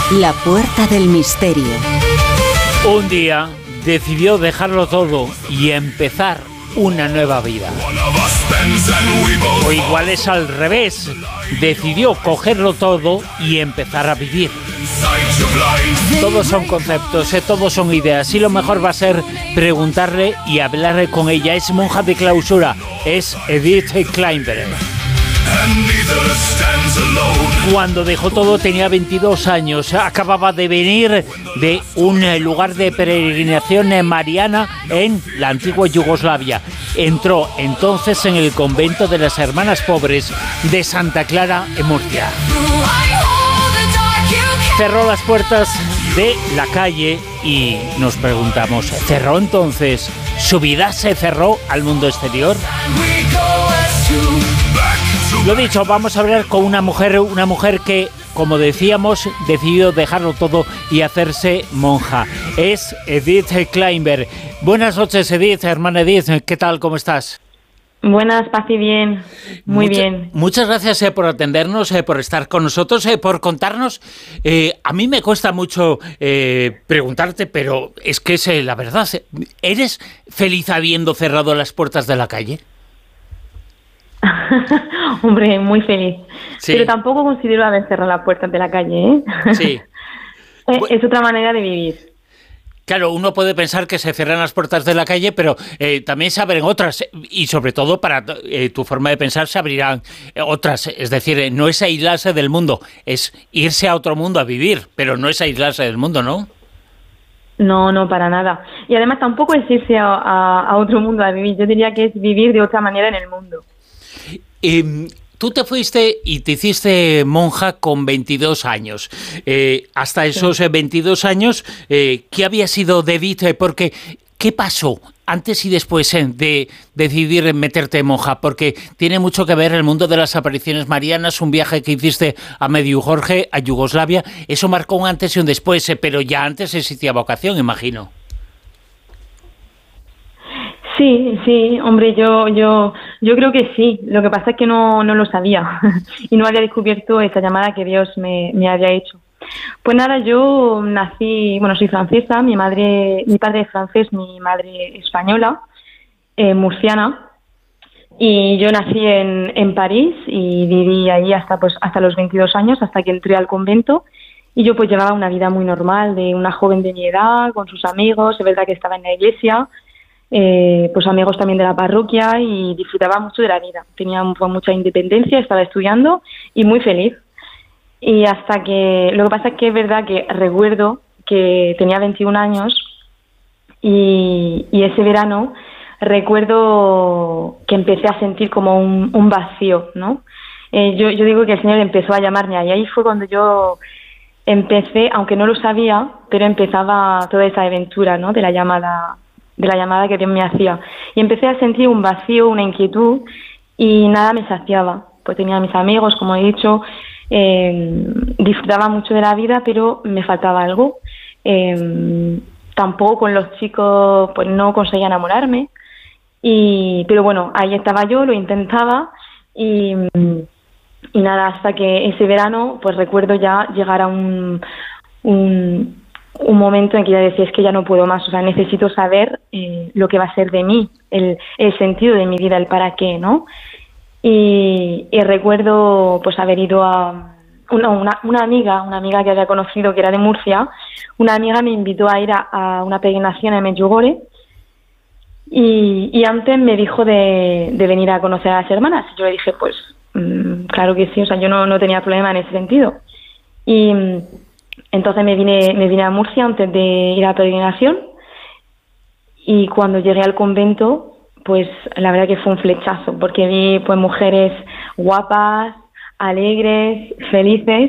La puerta del misterio. Un día decidió dejarlo todo y empezar una nueva vida. O igual es al revés. Decidió cogerlo todo y empezar a vivir. Todos son conceptos, todos son ideas. Y lo mejor va a ser preguntarle y hablar con ella. Es monja de clausura. Es Edith Kleinberg. Cuando dejó todo tenía 22 años, acababa de venir de un lugar de peregrinación mariana en la antigua Yugoslavia. Entró entonces en el convento de las Hermanas Pobres de Santa Clara en Murcia. Cerró las puertas de la calle y nos preguntamos, ¿cerró entonces? ¿Su vida se cerró al mundo exterior? Lo dicho, vamos a hablar con una mujer que, como decíamos, decidió dejarlo todo y hacerse monja. Es Edith Kleinberg. Buenas noches, Edith, hermana Edith, ¿qué tal? ¿Cómo estás? Buenas, paz y bien. Muy bien. Muchas gracias por atendernos, por estar con nosotros, por contarnos. A mí me cuesta mucho preguntarte, pero es que es la verdad. ¿Eres feliz habiendo cerrado las puertas de la calle? Hombre, muy feliz. Sí. Pero tampoco considero haber cerrado las puertas de la calle, ¿eh? Sí. Es otra manera de vivir. Claro, uno puede pensar que se cierran las puertas de la calle, pero también se abren otras. Y sobre todo para tu forma de pensar se abrirán otras. Es decir, no es aislarse del mundo, es irse a otro mundo a vivir, pero no es aislarse del mundo, ¿no? No, para nada. Y además tampoco es irse a otro mundo a vivir. Yo diría que es vivir de otra manera en el mundo. Tú te fuiste y te hiciste monja con 22 años. Hasta esos 22 años, ¿qué había sido de Edith? Porque, ¿qué pasó antes y después de decidir meterte monja? Porque tiene mucho que ver el mundo de las apariciones marianas, un viaje que hiciste a Medjugorje, a Yugoslavia. Eso marcó un antes y un después, pero ya antes existía vocación, imagino. Sí, hombre, yo creo que sí. Lo que pasa es que no lo sabía y no había descubierto esta llamada que Dios me había hecho. Pues nada, yo nací, soy francesa, mi padre es francés, mi madre española, murciana, y yo nací en París y viví ahí hasta los 22 años, hasta que entré al convento. Y yo pues llevaba una vida muy normal de una joven de mi edad, con sus amigos, es verdad que estaba en la iglesia, pues amigos también de la parroquia, y disfrutaba mucho de la vida. Tenía mucha independencia, estaba estudiando y muy feliz. Y hasta que, lo que pasa es que es verdad que recuerdo que tenía 21 años y ese verano recuerdo que empecé a sentir como un vacío, ¿no? Yo digo que el Señor empezó a llamarme y ahí fue cuando yo empecé, aunque no lo sabía, pero empezaba toda esa aventura, ¿no? De la llamada que Dios me hacía. Y empecé a sentir un vacío, una inquietud, y nada me saciaba. Pues tenía a mis amigos, como he dicho, disfrutaba mucho de la vida, pero me faltaba algo. Tampoco con los chicos pues no conseguía enamorarme. Pero bueno, ahí estaba yo, lo intentaba, y nada, hasta que ese verano, pues recuerdo ya llegar a un momento en que ya decía, es que ya no puedo más, o sea, necesito saber lo que va a ser de mí, el sentido de mi vida, el para qué, ¿no? Y recuerdo pues haber ido a una amiga que había conocido, que era de Murcia. Una amiga me invitó a ir a una peregrinación en Medjugorje, y antes me dijo de venir a conocer a las hermanas. Yo le dije, pues claro que sí, o sea, yo no tenía problema en ese sentido. Y entonces me vine a Murcia antes de ir a la peregrinación, y cuando llegué al convento, pues la verdad que fue un flechazo, porque vi pues mujeres guapas, alegres, felices,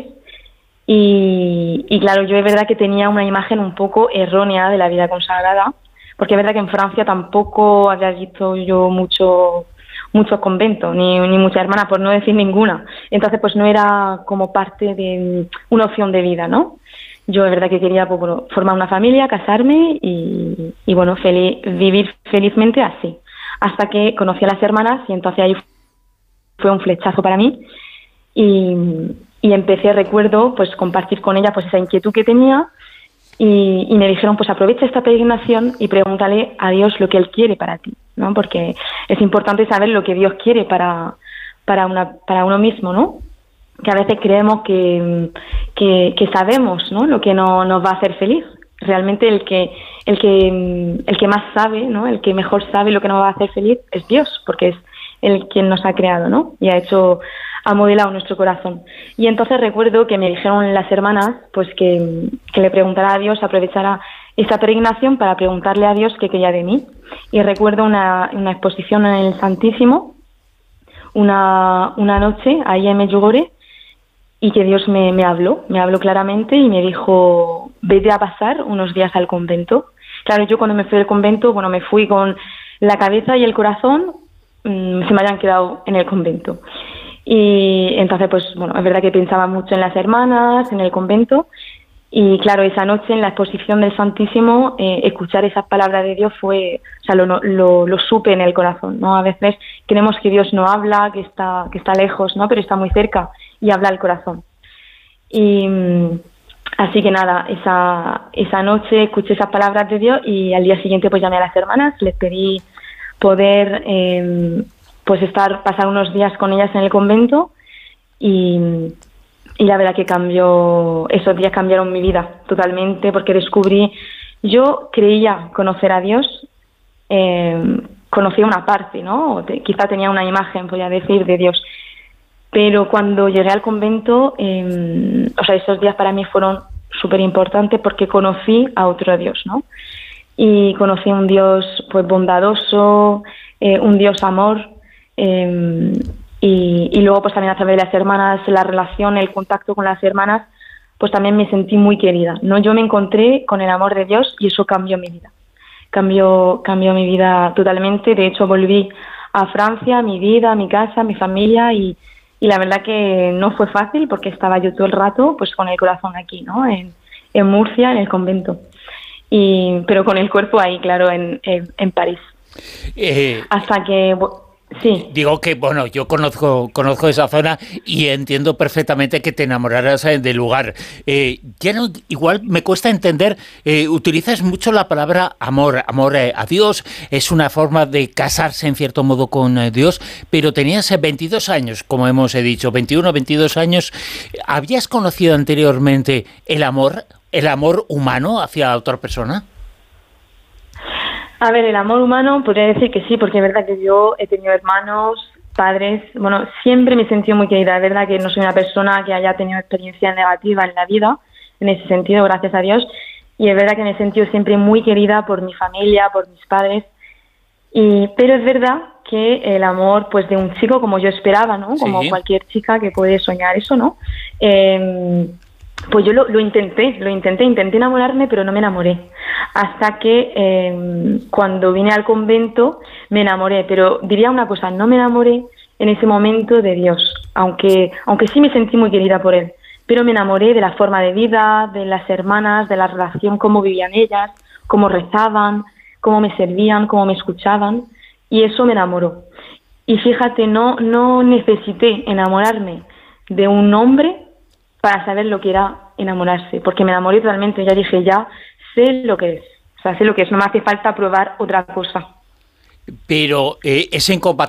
y claro, yo es verdad que tenía una imagen un poco errónea de la vida consagrada, porque es verdad que en Francia tampoco había visto yo muchos conventos, ni muchas hermanas, por no decir ninguna. Entonces pues no era como parte de una opción de vida, ¿no? Yo es verdad que quería pues, formar una familia, casarme y bueno, vivir felizmente así. Hasta que conocí a las hermanas, y entonces ahí fue un flechazo para mí, y y empecé, recuerdo, pues compartir con ella pues esa inquietud que tenía y me dijeron, pues aprovecha esta peregrinación y pregúntale a Dios lo que Él quiere para ti, ¿no? Porque es importante saber lo que Dios quiere para uno mismo, ¿no? Que a veces creemos que sabemos, ¿no? Lo que nos va a hacer feliz. Realmente el que más sabe, ¿no? El que mejor sabe lo que nos va a hacer feliz es Dios, porque es Él quien nos ha creado, ¿no? Y ha modelado nuestro corazón. Y entonces recuerdo que me dijeron las hermanas, pues que le preguntara a Dios, aprovechara esta peregrinación para preguntarle a Dios qué quería de mí. Y recuerdo una exposición en el Santísimo, una noche ahí en Medjugorje, y que Dios me habló claramente y me dijo, vete a pasar unos días al convento. Claro, yo cuando me fui del convento, bueno, me fui con la cabeza y el corazón se me habían quedado en el convento. Y entonces, pues bueno, es verdad que pensaba mucho en las hermanas, en el convento, y claro, esa noche en la exposición del Santísimo, escuchar esas palabras de Dios fue, o sea, lo supe en el corazón, ¿no? A veces creemos que Dios no habla, que está lejos, ¿no? Pero está muy cerca y habla el corazón. Y así que nada, esa noche escuché esas palabras de Dios y al día siguiente pues llamé a las hermanas, les pedí poder pues pasar unos días con ellas en el convento y la verdad que esos días cambiaron mi vida totalmente porque descubrí, yo creía conocer a Dios, conocía una parte, ¿no? Quizá tenía una imagen, podría decir, de Dios, pero cuando llegué al convento, o sea, esos días para mí fueron súper importantes porque conocí a otro Dios, ¿no? Y conocí a un Dios pues bondadoso, un Dios amor, y luego pues también a través de las hermanas, la relación, el contacto con las hermanas, pues también me sentí muy querida, ¿no? Yo me encontré con el amor de Dios y eso cambió mi vida. Cambió mi vida totalmente. De hecho, volví a Francia, mi vida, mi casa, mi familia y la verdad que no fue fácil porque estaba yo todo el rato pues con el corazón aquí, ¿no? En Murcia, en el convento. Pero con el cuerpo ahí, claro, en París. Hasta que... Sí. Digo que, bueno, yo conozco esa zona y entiendo perfectamente que te enamoraras del lugar. Ya no, igual me cuesta entender, utilizas mucho la palabra amor a Dios, es una forma de casarse en cierto modo con Dios, pero tenías 22 años, como hemos dicho, 21, 22 años. ¿Habías conocido anteriormente el amor humano hacia otra persona? A ver, el amor humano podría decir que sí, porque es verdad que yo he tenido hermanos, padres, bueno, siempre me he sentido muy querida, es verdad que no soy una persona que haya tenido experiencias negativas en la vida, en ese sentido, gracias a Dios, y es verdad que me he sentido siempre muy querida por mi familia, por mis padres, pero es verdad que el amor pues de un chico como yo esperaba, ¿no? Como sí. Cualquier chica que puede soñar eso, ¿no? Pues yo lo intenté enamorarme, pero no me enamoré. Hasta que cuando vine al convento me enamoré, pero diría una cosa, no me enamoré en ese momento de Dios, aunque sí me sentí muy querida por Él, pero me enamoré de la forma de vida, de las hermanas, de la relación, cómo vivían ellas, cómo rezaban, cómo me servían, cómo me escuchaban, y eso me enamoró. Y fíjate, no necesité enamorarme de un hombre para saber lo que era enamorarse, porque me enamoré totalmente, ya dije, ya sé lo que es, o sea, sé lo que es, no me hace falta probar otra cosa. Pero es incompatible